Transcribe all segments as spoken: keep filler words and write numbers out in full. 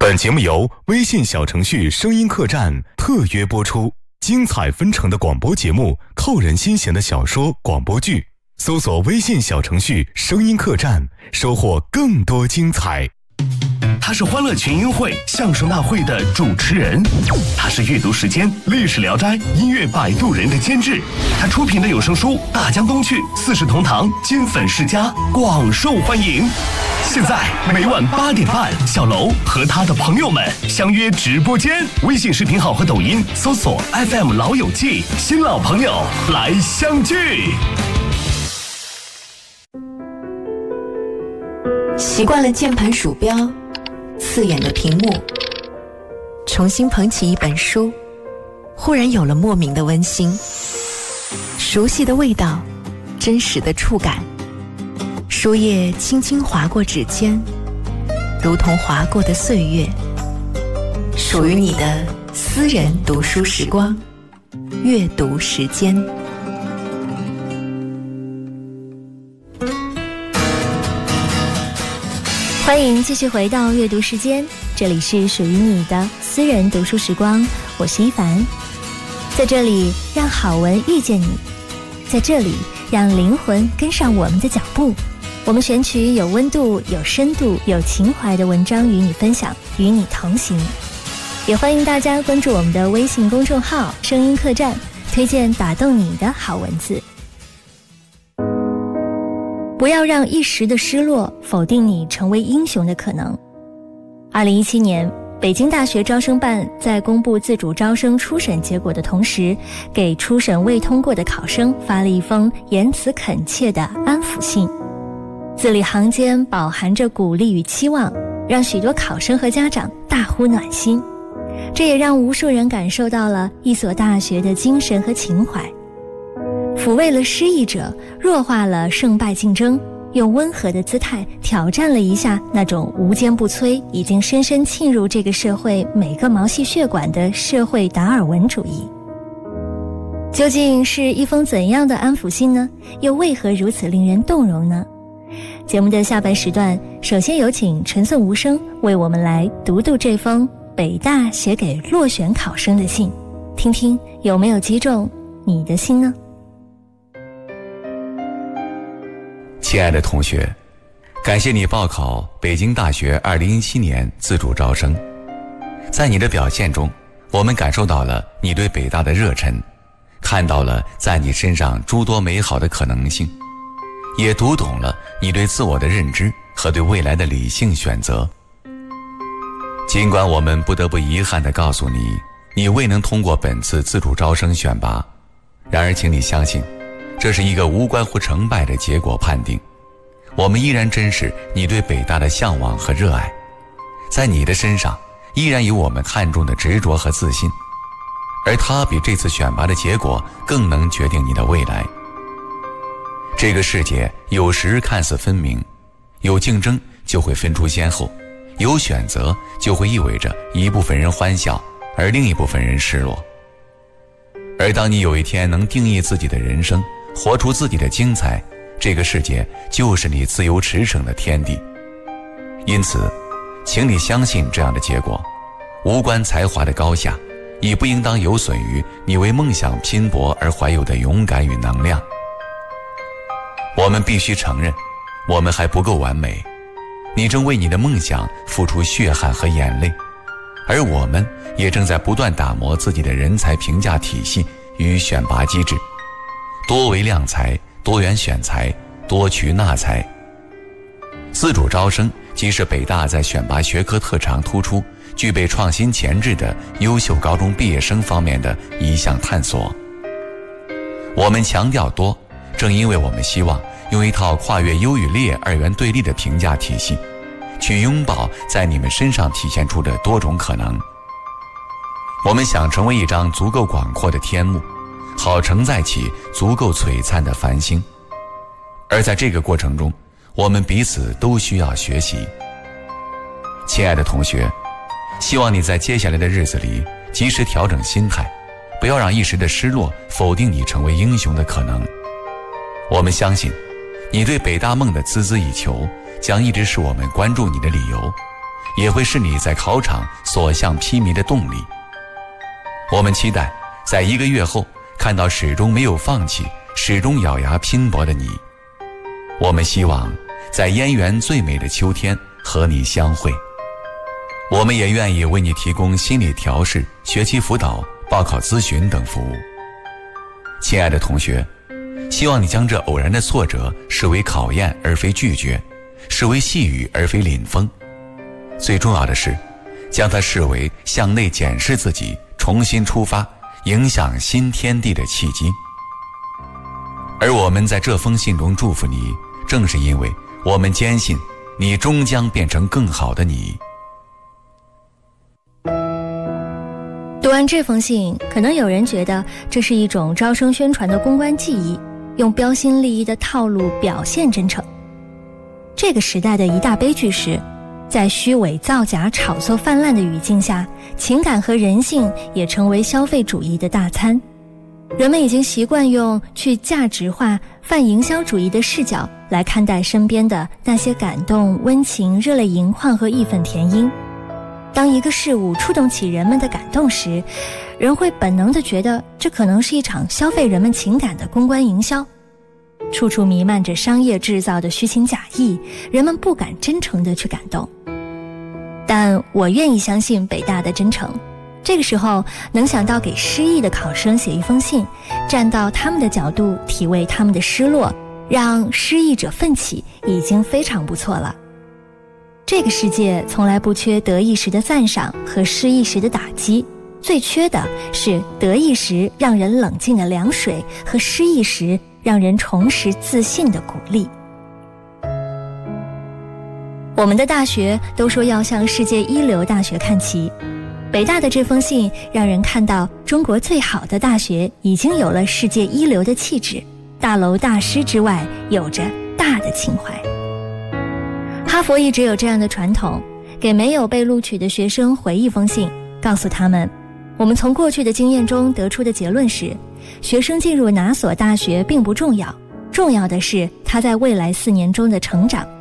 本节目由微信小程序声音客栈特约播出，精彩纷呈的广播节目，扣人心弦的小说广播剧，搜索微信小程序声音客栈，收获更多精彩。 他是欢乐群英会相声大会的主持人，他是阅读时间历史聊斋音乐摆渡人的监制，他出品的有声书《大江东去》四世同堂金粉世家广受欢迎。现在每晚八点半，小楼和他的朋友们相约直播间，微信视频号和抖音搜索 F M 老友记，新老朋友来相聚。 习惯了键盘鼠标刺眼的屏幕，重新捧起一本书，忽然有了莫名的温馨，熟悉的味道，真实的触感，书页轻轻划过指尖，如同划过的岁月，属于你的私人读书时光，阅读时间。 欢迎继续回到阅读时间，这里是属于你的私人读书时光，我是一凡。在这里让好文遇见你，在这里让灵魂跟上我们的脚步。我们选取有温度、有深度、有情怀的文章与你分享，与你同行。也欢迎大家关注我们的微信公众号声音客栈，推荐打动你的好文字。不要让一时的失落否定你成为英雄的可能。二零一七年，北京大学招生办在公布自主招生初审结果的同时，给初审未通过的考生发了一封言辞恳切的安抚信，字里行间饱含着鼓励与期望，让许多考生和家长大呼暖心。这也让无数人感受到了一所大学的精神和情怀，抚慰了失意者，弱化了胜败竞争，用温和的姿态挑战了一下那种无坚不摧，已经深深沁入这个社会每个毛细血管的社会达尔文主义。究竟是一封怎样的安抚信呢？又为何如此令人动容呢？节目的下半时段，首先有请陈颂无声为我们来读读这封北大写给落选考生的信，听听有没有击中你的心呢？ 亲爱的同学，感谢你报考北京大学二零一七年自主招生。在你的表现中，我们感受到了你对北大的热忱，看到了在你身上诸多美好的可能性，也读懂了你对自我的认知和对未来的理性选择。尽管我们不得不遗憾地告诉你，你未能通过本次自主招生选拔，然而请你相信，这是一个无关乎成败的结果判定。我们依然珍视你对北大的向往和热爱，在你的身上依然有我们看重的执着和自信，而它比这次选拔的结果更能决定你的未来。这个世界有时看似分明，有竞争就会分出先后，有选择就会意味着一部分人欢笑，而另一部分人失落。而当你有一天能定义自己的人生，活出自己的精彩，这个世界就是你自由驰骋的天地。因此，请你相信这样的结果，无关才华的高下，亦不应当有损于你为梦想拼搏而怀有的勇敢与能量。我们必须承认，我们还不够完美，你正为你的梦想付出血汗和眼泪，而我们也正在不断打磨自己的人才评价体系与选拔机制，多为量才，多元选才，多渠纳才。自主招生即是北大在选拔学科特长突出、具备创新潜质的优秀高中毕业生方面的一项探索。我们强调多，正因为我们希望用一套跨越优与劣二元对立的评价体系，去拥抱在你们身上体现出的多种可能。我们想成为一张足够广阔的天幕，好承载起足够璀璨的繁星。而在这个过程中，我们彼此都需要学习。亲爱的同学，希望你在接下来的日子里及时调整心态，不要让一时的失落否定你成为英雄的可能。我们相信，你对北大梦的孜孜以求，将一直是我们关注你的理由， 也会是你在考场所向披靡的动力。我们期待在一个月后看到始终没有放弃、始终咬牙拼搏的你。我们希望在燕园最美的秋天和你相会。我们也愿意为你提供心理调试、学期辅导、报考咨询等服务。亲爱的同学，希望你将这偶然的挫折视为考验而非拒绝，视为细雨而非凛风。最重要的是，将它视为向内检视自己、重新出发、影响新天地的契机。而我们在这封信中祝福你，正是因为我们坚信你终将变成更好的你。 读完这封信，可能有人觉得这是一种招生宣传的公关技艺，用标新立异的套路表现真诚。这个时代的一大悲剧是，在虚伪造假炒作泛滥的语境下，情感和人性也成为消费主义的大餐。人们已经习惯用去价值化、泛营销主义的视角来看待身边的那些感动、温情、热泪盈眶和义愤填膺。当一个事物触动起人们的感动时，人会本能地觉得这可能是一场消费人们情感的公关营销。处处弥漫着商业制造的虚情假意，人们不敢真诚地去感动。但我愿意相信北大的真诚。这个时候能想到给失意的考生写一封信，站到他们的角度体味他们的失落，让失意者奋起，已经非常不错了。这个世界从来不缺得意时的赞赏和失意时的打击，最缺的是得意时让人冷静的凉水和失意时让人重拾自信的鼓励。我们的大学都说要向世界一流大学看齐，北大的这封信让人看到中国最好的大学已经有了世界一流的气质，大楼大师之外有着大的情怀。哈佛一直有这样的传统，给没有被录取的学生回一封信，告诉他们，我们从过去的经验中得出的结论是，学生进入哪所大学并不重要，重要的是他在未来四年中的成长。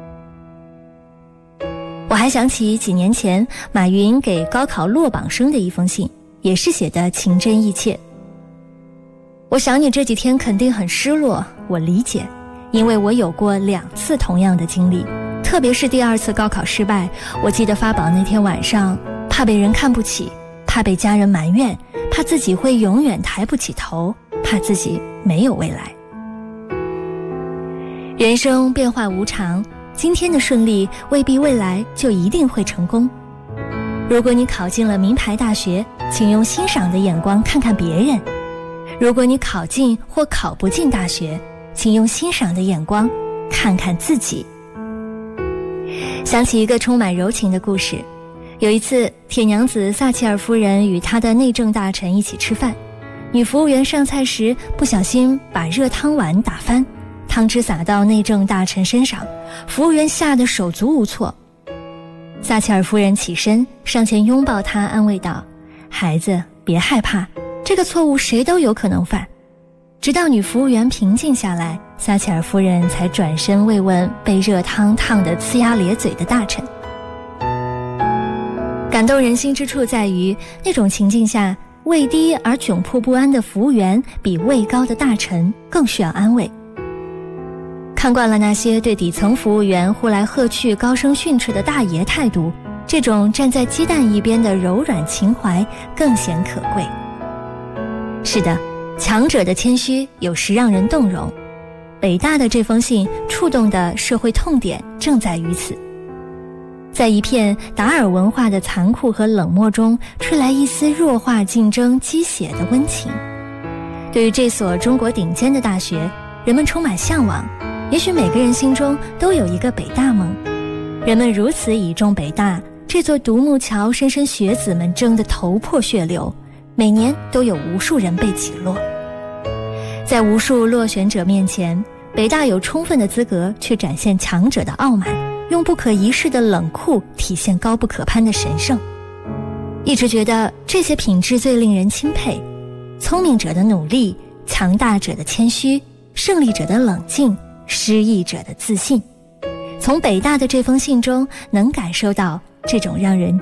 我还想起几年前马云给高考落榜生的一封信，也是写得情真意切。我想你这几天肯定很失落，我理解，因为我有过两次同样的经历，特别是第二次高考失败，我记得发榜那天晚上，怕被人看不起，怕被家人埋怨，怕自己会永远抬不起头，怕自己没有未来。人生变化无常，今天的顺利未必未来就一定会成功。如果你考进了名牌大学，请用欣赏的眼光看看别人；如果你考进或考不进大学，请用欣赏的眼光看看自己。想起一个充满柔情的故事，有一次铁娘子撒切尔夫人与她的内政大臣一起吃饭，女服务员上菜时不小心把热汤碗打翻，汤汁洒到内政大臣身上，服务员吓得手足无措。撒切尔夫人起身上前拥抱他，安慰道，孩子别害怕，这个错误谁都有可能犯。直到女服务员平静下来，撒切尔夫人才转身慰问被热汤烫得呲牙咧嘴的大臣。感动人心之处在于，那种情境下，位低而窘迫不安的服务员比位高的大臣更需要安慰。看惯了那些对底层服务员呼来喝去、高声训斥的大爷态度，这种站在鸡蛋一边的柔软情怀更显可贵。是的，强者的谦虚有时让人动容，北大的这封信触动的社会痛点正在于此。在一片达尔文化的残酷和冷漠中，吹来一丝弱化竞争鸡血的温情。对于这所中国顶尖的大学，人们充满向往，也许每个人心中都有一个北大梦。人们如此倚重北大，这座独木桥深深学子们争得头破血流，每年都有无数人被挤落。在无数落选者面前，北大有充分的资格去展现强者的傲慢，用不可一世的冷酷体现高不可攀的神圣。一直觉得这些品质最令人钦佩，聪明者的努力，强大者的谦虚，胜利者的冷静，失意者的自信。从北大的这封信中能感受到这种让人